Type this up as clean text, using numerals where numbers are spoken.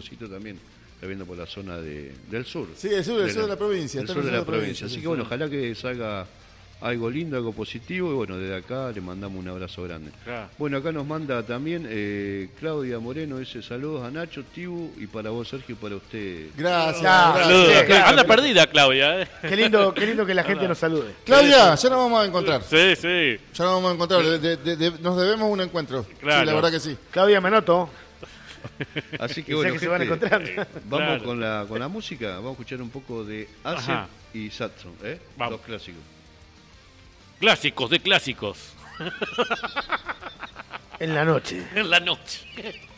Osito también está viendo por la zona del sur. Sí, el sur de la provincia. El sur de la provincia. Así que bueno, ojalá que salga algo lindo, algo positivo. Y bueno, desde acá le mandamos un abrazo grande. Claro. Bueno, acá nos manda también Claudia Moreno, dice saludos a Nacho, Tibu, y para vos, Sergio, y para usted. Gracias. Saludos. Sí, claro. Anda perdida, Claudia. Qué lindo que la gente nos salude. Claudia, ya nos vamos a encontrar. Sí, sí. Ya nos vamos a encontrar. Nos debemos un encuentro. Claro. Sí, la verdad que sí. Claudia Manoto. Así que O sea bueno, que se van gente, encontrando. vamos Claro. con la música, vamos a escuchar un poco de Acid Ajá. y Saxon, Vamos. los clásicos. Clásicos de clásicos. En la noche. En la noche.